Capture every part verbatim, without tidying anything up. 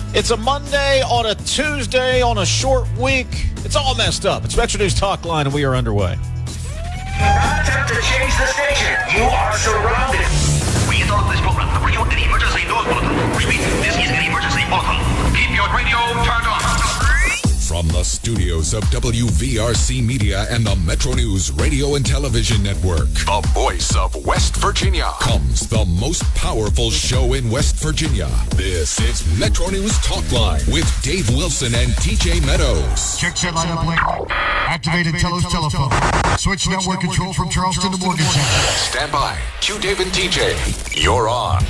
It's a Monday on a Tuesday on a short week. It's all messed up. It's Metro News Talk Line, and we are underway. Not attempt to change the station. You are surrounded. We interrupt this program to bring you an emergency news bulletin. Repeat, this is an emergency bulletin. Keep your radio turned on. From the studios of W V R C Media and the Metro News Radio and Television Network, the voice of West Virginia, comes the most powerful show in West Virginia. This is Metro News Talk Line with Dave Wilson and T J Meadows. Check set line up link. Activated Telos telephone. Switch network control from Charleston to Morgantown. Stand by. Q Dave and T J. You're on.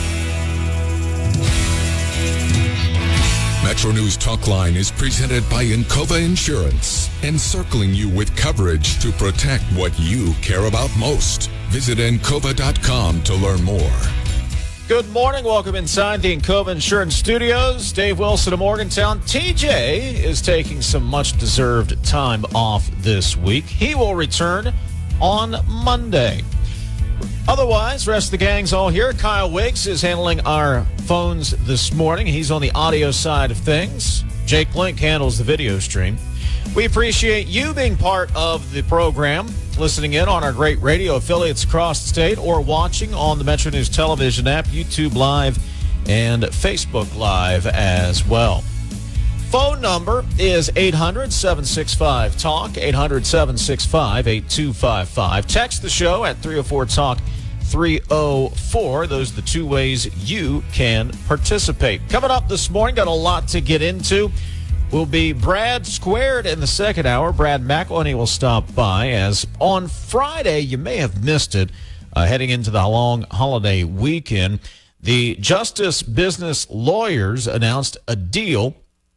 Metro News Talk Line is presented by Encova Insurance, encircling you with coverage to protect what you care about most. Visit Encova dot com to learn more. Good morning. Welcome inside the Encova Insurance Studios. Dave Wilson of Morgantown. T J is taking some much-deserved time off this week. He will return on Monday. Otherwise, rest of the gang's all here. Kyle Wiggs is handling our phones this morning. He's on the audio side of things. Jake Link handles the video stream. We appreciate you being part of the program, listening in on our great radio affiliates across the state, or watching on the Metro News Television app, YouTube Live, and Facebook Live as well. Phone number is eight hundred, seven six five, talk, eight hundred, seven six five, eight two five five. Text the show at three oh four talk, three oh four. Those are the two ways you can participate. Coming up this morning, got a lot to get into. Will be Brad Squared in the second hour. Brad McElhenney will stop by, as on Friday, you may have missed it, uh, heading into the long holiday weekend, the Justice Business Lawyers announced a deal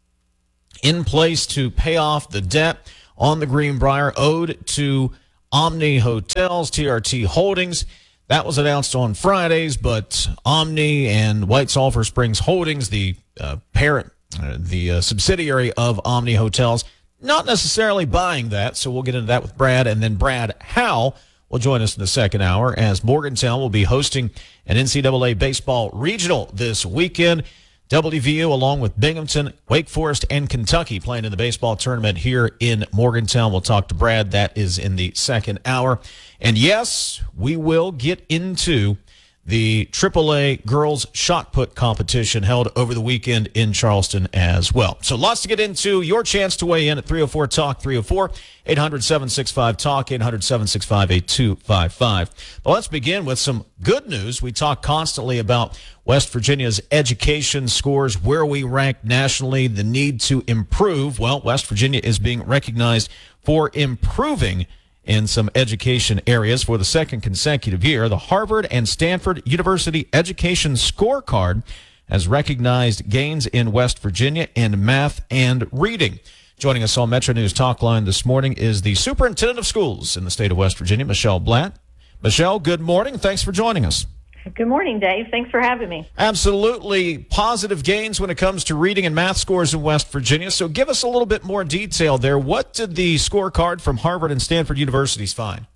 in place to pay off the debt on the Greenbrier owed to Omni Hotels, T R T Holdings. That was announced on Fridays, but Omni and White Sulphur Springs Holdings, the uh, parent, uh, the uh, subsidiary of Omni Hotels, not necessarily buying that. So we'll get into that with Brad. And then Brad Howe will join us in the second hour, as Morgantown will be hosting an N C double A baseball regional this weekend. W V U, along with Binghamton, Wake Forest, and Kentucky, playing in the baseball tournament here in Morgantown. We'll talk to Brad. That is in the second hour. And yes, we will get into the triple A girls shot put competition held over the weekend in Charleston as well. So lots to get into. Your chance to weigh in at three oh four talk, three oh four, eight hundred, seven six five, talk, eight hundred, seven six five, eight two five five. But let's begin with some good news. We talk constantly about West Virginia's education scores, where we rank nationally, the need to improve. Well, West Virginia is being recognized for improving in some education areas for the second consecutive year. The Harvard and Stanford University Education Scorecard has recognized gains in West Virginia in math and reading. Joining us on Metro News Talk Line this morning is the Superintendent of Schools in the state of West Virginia, Michelle Blatt. Michelle, good morning. Thanks for joining us. Good morning, Dave. Thanks for having me. Absolutely positive gains when it comes to reading and math scores in West Virginia. So give us a little bit more detail there. What did the scorecard from Harvard and Stanford Universities find?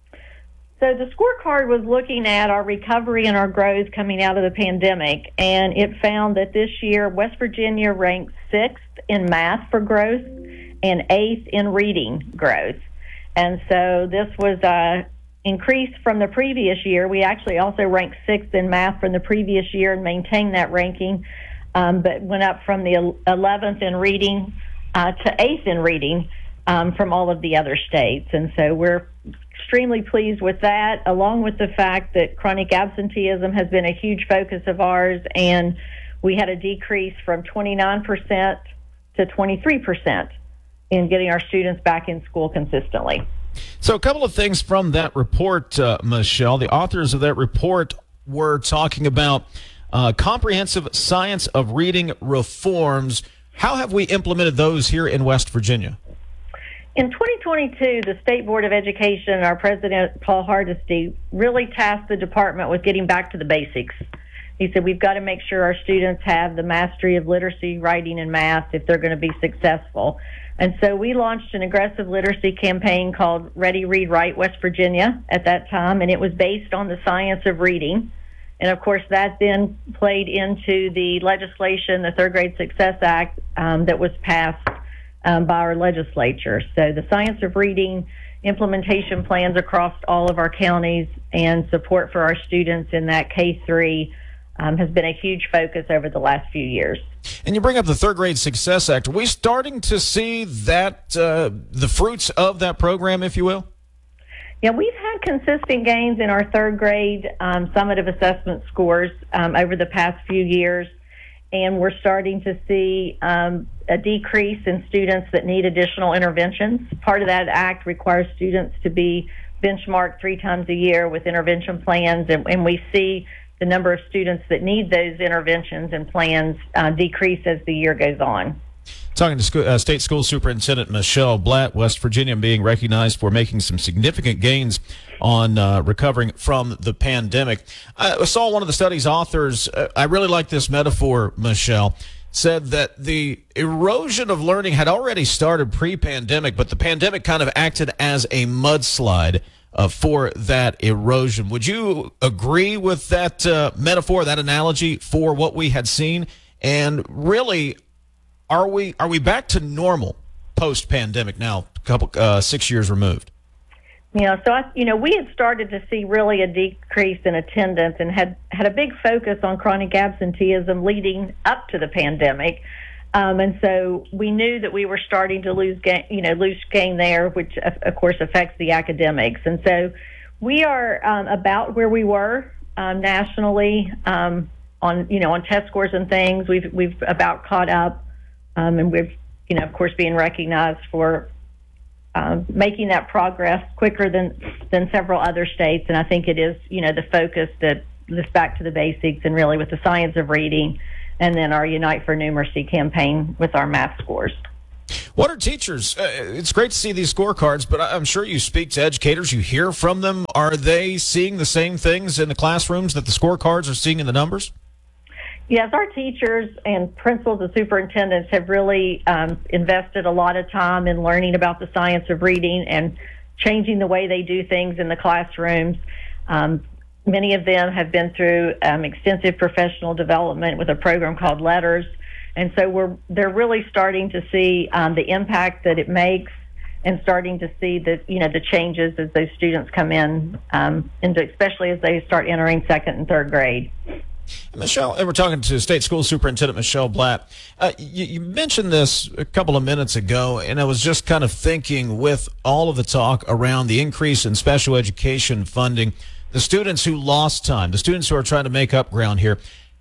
So the scorecard was looking at our recovery and our growth coming out of the pandemic, and it found that this year West Virginia ranked sixth in math for growth and eighth in reading growth. And so this was a increased from the previous year. We actually also ranked sixth in math from the previous year and maintained that ranking, um, but went up from the eleventh in reading uh, to eighth in reading um, from all of the other states. And so we're extremely pleased with that, along with the fact that chronic absenteeism has been a huge focus of ours, and we had a decrease from twenty-nine percent to twenty-three percent in getting our students back in school consistently. So a couple of things from that report, uh, Michelle. The authors of that report were talking about uh, comprehensive science of reading reforms. How have we implemented those here in West Virginia? In twenty twenty-two, the State Board of Education, our president, Paul Hardesty, really tasked the department with getting back to the basics. He said, we've got to make sure our students have the mastery of literacy, writing, and math if they're going to be successful. And so we launched an aggressive literacy campaign called Ready, Read, Write West Virginia at that time, and it was based on the science of reading. And of course, that then played into the legislation, the Third Grade Success Act, um, that was passed um, by our legislature. So the Science of Reading implementation plans across all of our counties and support for our students in that K three um, has been a huge focus over the last few years. And you bring up the Third Grade Success Act. Are we starting to see that, uh, the fruits of that program, if you will? Yeah, we've had consistent gains in our third grade um, summative assessment scores um, over the past few years, and we're starting to see um, a decrease in students that need additional interventions. Part of that act requires students to be benchmarked three times a year with intervention plans, and, and we see the number of students that need those interventions and plans uh, decrease as the year goes on. Talking to school, uh, State School Superintendent Michelle Blatt, West Virginia being recognized for making some significant gains on uh, recovering from the pandemic. I saw one of the study's authors, uh, I really like this metaphor, Michelle, said that the erosion of learning had already started pre-pandemic, but the pandemic kind of acted as a mudslide uh, for that erosion. Would you agree with that uh, metaphor, that analogy for what we had seen? And really, Are we are we back to normal post-pandemic now, a couple uh, six years removed? Yeah, so I, you know, we had started to see really a decrease in attendance and had had a big focus on chronic absenteeism leading up to the pandemic, um, and so we knew that we were starting to lose gain, you know, lose gain there, which of course affects the academics, and so we are um, about where we were um, nationally um, on you know on test scores and things. We've we've about caught up. Um, and we're, you know, of course, being recognized for um, making that progress quicker than than several other states. And I think it is, you know, the focus that this back to the basics and really with the science of reading, and then our Unite for Numeracy campaign with our math scores. What are teachers? Uh, it's great to see these scorecards, but I'm sure you speak to educators. You hear from them. Are they seeing the same things in the classrooms that the scorecards are seeing in the numbers? Yes, our teachers and principals and superintendents have really um, invested a lot of time in learning about the science of reading and changing the way they do things in the classrooms. Um, many of them have been through um, extensive professional development with a program called Letters, and so we're they're really starting to see um, the impact that it makes, and starting to see the you know the changes as those students come in, um, into especially as they start entering second and third grade. Michelle, and we're talking to State School Superintendent Michelle Blatt. Uh, you, you mentioned this a couple of minutes ago, and I was just kind of thinking with all of the talk around the increase in special education funding, the students who lost time, the students who are trying to make up ground here,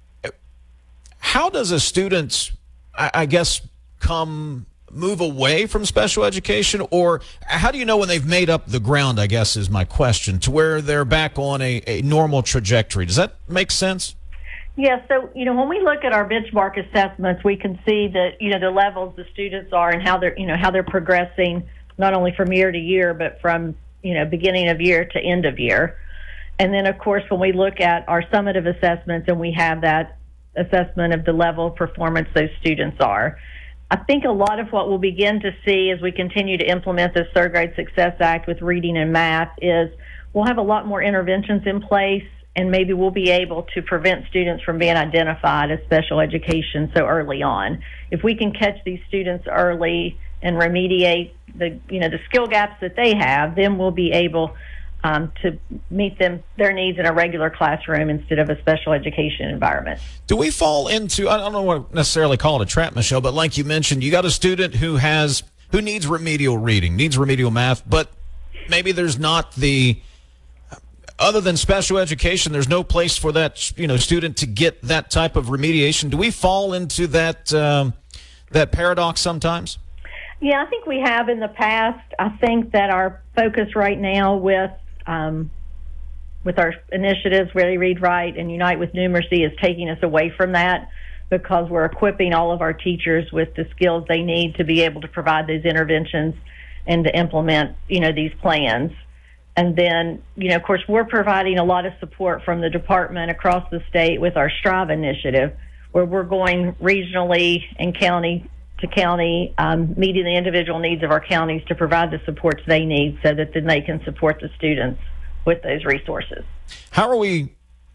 how does a student, I, I guess, come move away from special education, or how do you know when they've made up the ground, I guess is my question, to where they're back on a, a normal trajectory? Does that make sense? Yeah, so, you know, when we look at our benchmark assessments, we can see that, you know, the levels the students are and how they're, you know, how they're progressing, not only from year to year, but from, you know, beginning of year to end of year. And then, of course, when we look at our summative assessments and we have that assessment of the level of performance those students are, I think a lot of what we'll begin to see as we continue to implement this Third Grade Success Act with reading and math is we'll have a lot more interventions in place, and maybe we'll be able to prevent students from being identified as special education so early on. If we can catch these students early and remediate the, you know, the skill gaps that they have, then we'll be able um, to meet them their needs in a regular classroom instead of a special education environment. Do we fall into, I don't want to necessarily call it a trap, Michelle, but like you mentioned, you got a student who has, who needs remedial reading, needs remedial math, but maybe there's not the, other than special education, there's no place for that, you know, student to get that type of remediation. Do we fall into that um, that paradox sometimes? Yeah, I think we have in the past. I think that our focus right now with um, with our initiatives, Ready, Read, Write, and Unite with Numeracy, is taking us away from that, because we're equipping all of our teachers with the skills they need to be able to provide those interventions and to implement, you know, these plans. And then, you know, of course, we're providing a lot of support from the department across the state with our Strive initiative, where we're going regionally and county to county, um, meeting the individual needs of our counties to provide the supports they need so that then they can support the students with those resources. How are we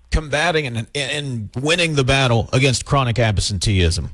combating and, and winning the battle against chronic absenteeism?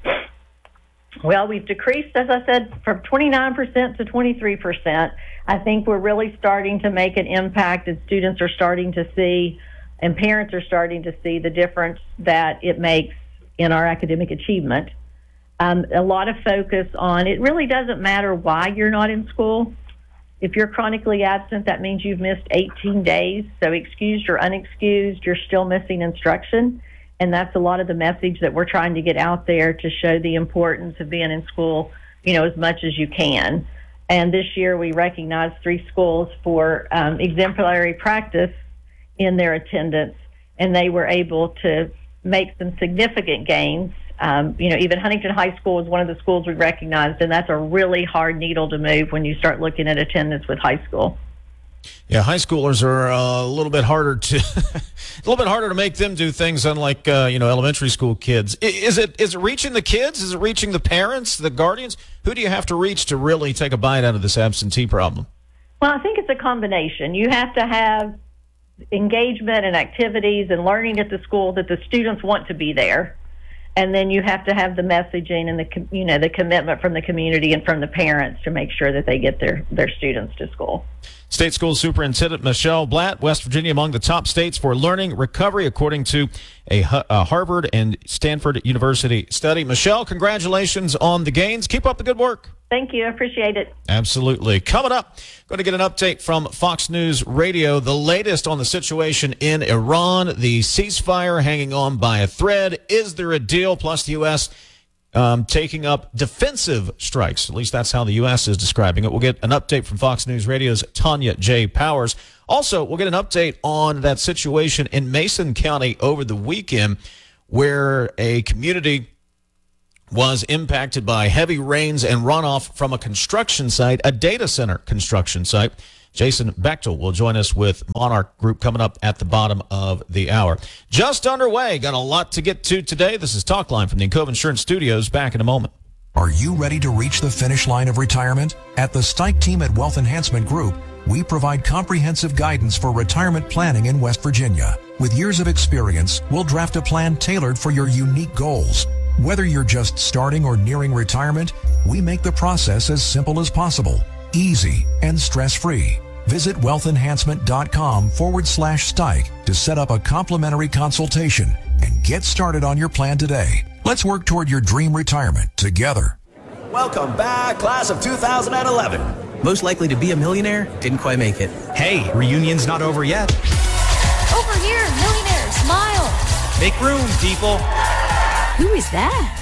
Well, we've decreased, as I said, from twenty-nine percent to twenty-three percent. I think we're really starting to make an impact, and students are starting to see, and parents are starting to see the difference that it makes in our academic achievement. Um, a lot of focus on, it really doesn't matter why you're not in school. If you're chronically absent, that means you've missed eighteen days. So excused or unexcused, you're still missing instruction. And that's a lot of the message that we're trying to get out there to show the importance of being in school, you know, as much as you can. And this year we recognized three schools for um, exemplary practice in their attendance, and they were able to make some significant gains. Um, you know, even Huntington High School is one of the schools we recognized, and that's a really hard needle to move when you start looking at attendance with high school. Yeah, high schoolers are uh, a little bit harder to a little bit harder to make them do things, unlike uh, you know elementary school kids. Is it is it reaching the kids? Is it reaching the parents, the guardians? Who do you have to reach to really take a bite out of this absentee problem? Well, I think it's a combination. You have to have engagement and activities and learning at the school that the students want to be there. And then you have to have the messaging and the, you know, the commitment from the community and from the parents to make sure that they get their, their students to school. State School Superintendent Michelle Blatt, West Virginia among the top states for learning recovery, according to a, a Harvard and Stanford University study. Michelle, congratulations on the gains. Keep up the good work. Thank you. I appreciate it. Absolutely. Coming up, going to get an update from Fox News Radio, the latest on the situation in Iran, the ceasefire hanging on by a thread. Is there a deal? Plus the U S um, taking up defensive strikes. At least that's how the U S is describing it. We'll get an update from Fox News Radio's Tanya J. Powers. Also, we'll get an update on that situation in Mason County over the weekend where a community was impacted by heavy rains and runoff from a construction site, a data center construction site. Jason Bechtel will join us with Monarch Group coming up at the bottom of the hour. Just underway. Got a lot to get to today. This is Talkline from the Encova Insurance Studios. Back in a moment. Are you ready to reach the finish line of retirement? At the Stike team at Wealth Enhancement Group, we provide comprehensive guidance for retirement planning in West Virginia. With years of experience, we'll draft a plan tailored for your unique goals. Whether you're just starting or nearing retirement, we make the process as simple as possible, easy, and stress-free. Visit wealthenhancement.com forward slash Stike to set up a complimentary consultation and get started on your plan today. Let's work toward your dream retirement together. Welcome back, class of two thousand eleven. Most likely to be a millionaire, didn't quite make it. Hey, reunion's not over yet. Over here, millionaire, smile. Make room, people. Who is that?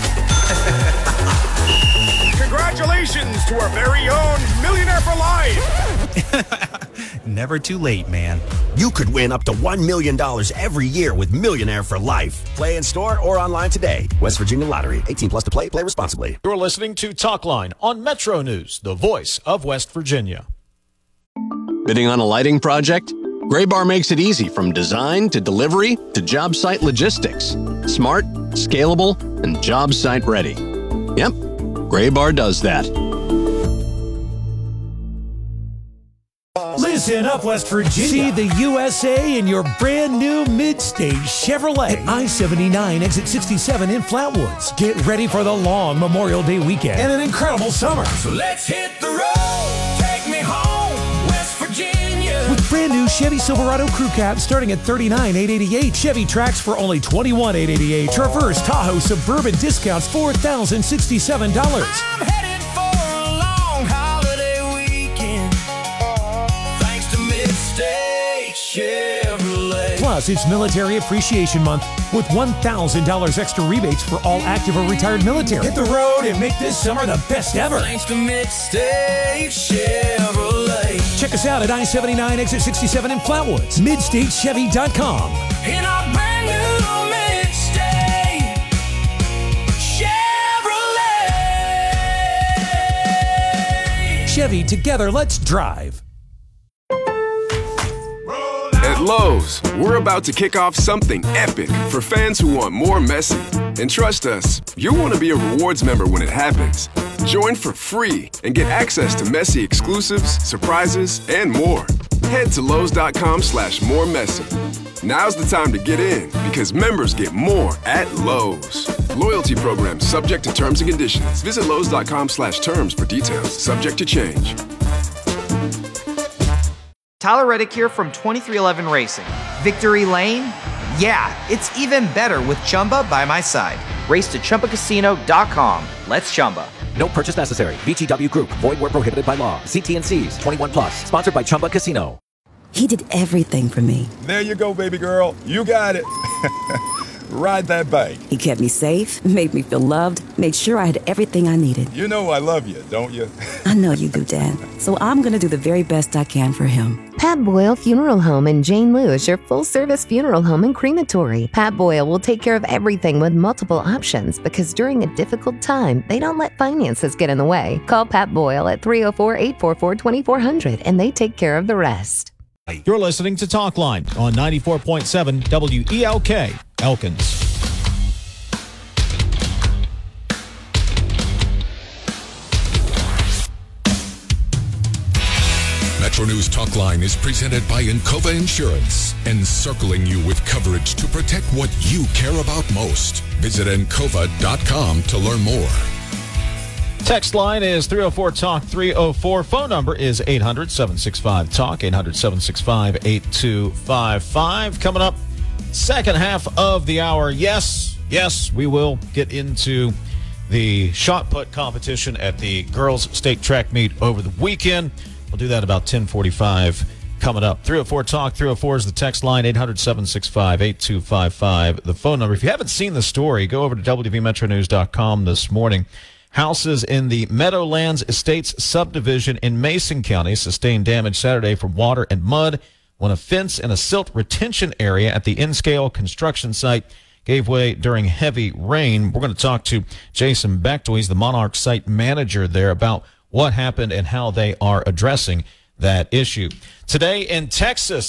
Congratulations to our very own Millionaire for Life. Never too late, man. You could win up to one million dollars every year with Millionaire for Life. Play in store or online today. West Virginia Lottery. eighteen plus to play. Play responsibly. You're listening to Talkline on Metro News, the voice of West Virginia. Bidding on a lighting project? Graybar makes it easy from design to delivery to job site logistics. Smart, scalable, and job site ready. Yep, Graybar does that. Listen up, West Virginia. See the U S A in your brand new mid-stage Chevrolet at I seventy-nine exit sixty-seven in Flatwoods. Get ready for the long Memorial Day weekend and an incredible summer. So let's hit the road. Take me home, West Virginia. With brand new Chevy Silverado Crew Cab starting at thirty-nine thousand eight hundred eighty-eight. Chevy Trax for only twenty-one thousand eight hundred eighty-eight. Traverse, Tahoe, Suburban discounts four thousand sixty-seven dollars. I'm headed for a long holiday weekend. Thanks to Mid-State Chevrolet. Plus, it's Military Appreciation Month with one thousand dollars extra rebates for all active or retired military. Hit the road and make this summer the best ever. Thanks to Mid-State Chevrolet. Check us out at I seventy-nine exit sixty-seven in Flatwoods. mid state chevy dot com. In our brand new Mid-State Chevrolet. Chevy, together, let's drive. At Lowe's, we're about to kick off something epic for fans who want more Messi. And trust us, you'll want to be a rewards member when it happens. Join for free and get access to Messi exclusives, surprises, and more. Head to Lowe's.com slash more Messi. Now's the time to get in because members get more at Lowe's. Loyalty program subject to terms and conditions. Visit Lowe's.com slash terms for details. Subject to change. Tyler Reddick here from twenty-three eleven Racing. Victory Lane? Yeah, it's even better with Chumba by my side. Race to Chumba Casino dot com. Let's Chumba. No purchase necessary. V G W Group. Void where prohibited by law. See T and C's. twenty-one plus. Sponsored by Chumba Casino. He did everything for me. There you go, baby girl. You got it. Ride that bike. He kept me safe, made me feel loved, made sure I had everything I needed. You know I love you, don't you? I know you do, Dad. So I'm going to do the very best I can for him. Pat Boyle Funeral Home in Jane Lewis, your full-service funeral home and crematory. Pat Boyle will take care of everything with multiple options because during a difficult time, they don't let finances get in the way. Call Pat Boyle at three oh four, eight four four, two four zero zero and they take care of the rest. You're listening to Talkline on ninety-four point seven W E L K, Elkins. Metro News Talkline is presented by Encova Insurance, encircling you with coverage to protect what you care about most. Visit Encova dot com to learn more. Text line is three oh four talk three oh four. Phone number is eight hundred, seven six five, talk, eight hundred, seven six five, eight two five five. Coming up, second half of the hour. Yes, yes, we will get into the shot put competition at the girls' state track meet over the weekend. We'll do that about ten forty-five coming up. three oh four talk three oh four is the text line, eight hundred, seven six five, eight two five five, the phone number. If you haven't seen the story, go over to W V Metro News dot com this morning. Houses in the Meadowlands Estates subdivision in Mason County sustained damage Saturday from water and mud when a fence in a silt retention area at the N-Scale construction site gave way during heavy rain. We're going to talk to Jason Bechtel. He's the Monarch site manager there about what happened and how they are addressing that issue. Today in Texas,